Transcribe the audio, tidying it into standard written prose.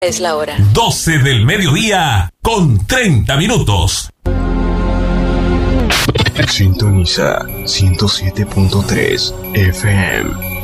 Es la hora. 12 del mediodía con 30 minutos. Sintoniza 107.3 FM.